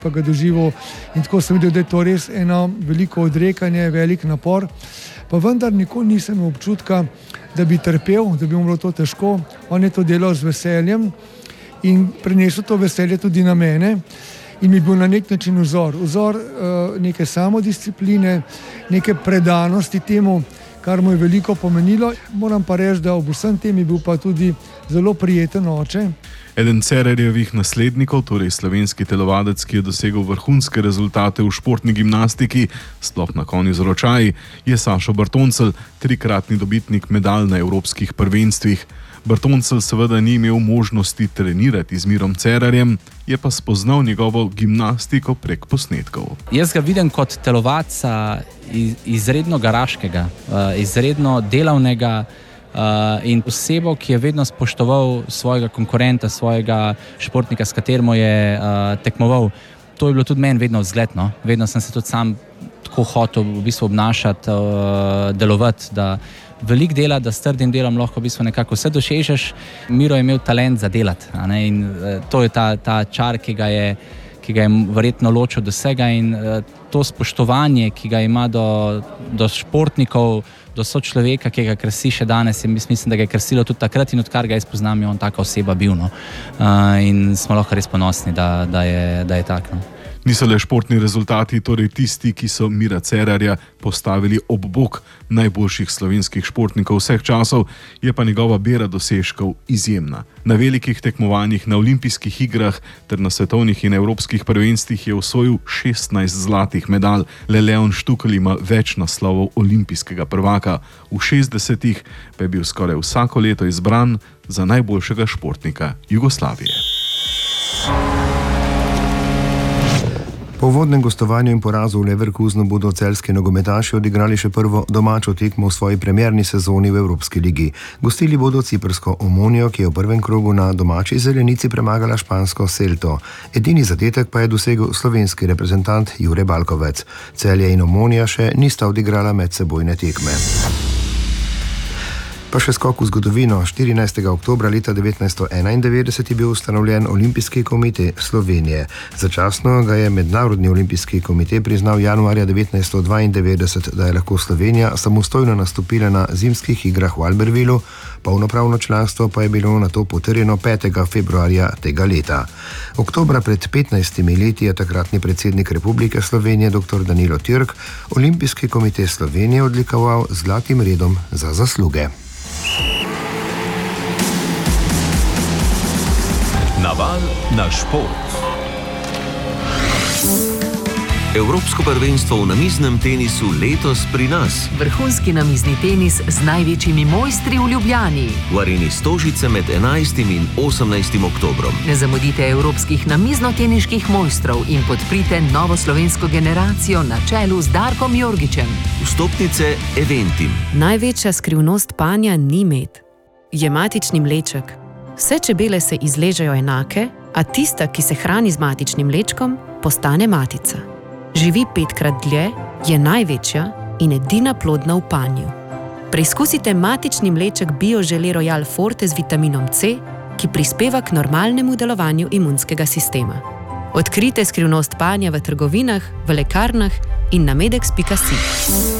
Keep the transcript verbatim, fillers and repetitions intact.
pa ga doživel in tako sem videl, da je to res eno veliko odrekanje, velik napor, pa vendar nikoli nisem imel občutka, da bi trpel, da bi mu bilo to težko. On je to delal z veseljem in prenesel to veselje tudi na mene in mi bil na nek način vzor, vzor uh, neke samodiscipline, neke predanosti temu, kar mu je veliko pomenilo. Moram pa reči, da ob vsem tem je bil pa tudi zelo prijeten oče. Eden Cerarjevih naslednikov, torej slovenski telovadec, ki je dosegel vrhunske rezultate v športni gimnastiki, sploh na konju z ročaji, je Sašo Bertoncelj, trikratni dobitnik medalj na evropskih prvenstvih. Bertoncelj seveda ni imel možnosti trenirati z Mirom Cerarjem, je pa spoznal njegovo gimnastiko prek posnetkov. Jaz ga vidim kot telovadca izredno garaškega, izredno delavnega, Uh, in osebo, ki je vedno spoštoval svojega konkurenta, svojega športnika, s katerim je uh, tekmoval. To je bilo tudi meni vedno vzgledno. Vedno sem se tudi sam tako hotel v bistvu obnašati, uh, delovati, da veliko dela, da s trdim delom lahko v bistvu nekako vse dosežeš. Miro je imel talent za delati, a ne? In uh, to je ta, ta čar, ki ga je, ki ga je verjetno ločil do vsega in uh, to spoštovanje, ki ga ima do, do športnikov, do sočloveka, ki ga krasi še danes, in mislim, da ga je krasilo tudi takrat in odkar ga jaz poznam, je on taka oseba bil. No. Uh, in smo lahko res ponosni, da, da je, da je tak. No. Niso le športni rezultati, torej tisti, ki so Mira Cerarja postavili ob bok najboljših slovenskih športnikov vseh časov, je pa njegova bera dosežkov izjemna. Na velikih tekmovanjih, na olimpijskih igrah ter na svetovnih in evropskih prvenstvih je osvojil šestnajst zlatih medalj. Le Leon Štukelj ima več naslovov olimpijskega prvaka. V šestdesetih pa je bil skoraj vsako leto izbran za najboljšega športnika Jugoslavije. Po uvodnem gostovanju in porazu v Leverkusenu bodo celjski nogometaši odigrali še prvo domačo tekmo v svoji premierni sezoni v Evropski ligi. Gostili bodo ciprsko Omonijo, ki je v prvem krogu na domači zelenici premagala špansko Celto. Edini zadetek pa je dosegel slovenski reprezentant Jure Balkovec. Celje in Omonija še nista odigrala medsebojne tekme. Pa še skok v zgodovino. štirinajstega oktobra leta devetnajststo enaindevetdeset je bil ustanovljen Olimpijski komite Slovenije. Začasno ga je Mednarodni olimpijski komite priznal januarja devetnajststo dvaindevetdeset, da je lahko Slovenija samostojno nastopila na zimskih igrah v Albertvilu, polnopravno članstvo pa je bilo nato potrjeno petega februarja tega leta. Oktobra pred petnajstimi leti je takratni predsednik Republike Slovenije dr. Danilo Türk Olimpijski komite Slovenije odlikoval z zlatim redom za zasluge. Naval na šport. Evropsko prvenstvo v namiznem tenisu letos pri nas. Vrhunski namizni tenis z največjimi mojstri v Ljubljani. V areni Stožice med enajstim in osemnajstim oktobrom. Ne zamudite evropskih namizno-teniških mojstrov in podprite novo slovensko generacijo na čelu z Darkom Jorgičem. Vstopnice Eventim. Največja skrivnost panja ni med. Je matični mleček. Vse čebele se izležejo enake, a tista, ki se hrani z matičnim mlečkom, postane matica. Živi petkrat dlje, je največja in edina plodna v panju. Preizkusite matični mleček BioGelé Royal Forte z vitaminom C, ki prispeva k normalnemu delovanju imunskega sistema. Odkrite skrivnost panja v trgovinah, v lekarnah in na medex pika si.